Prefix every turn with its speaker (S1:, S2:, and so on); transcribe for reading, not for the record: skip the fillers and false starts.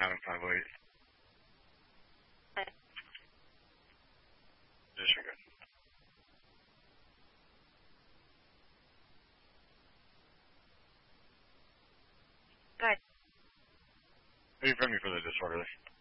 S1: Adam 508. Disregard.
S2: Good.
S1: Are you from me for the disorderly?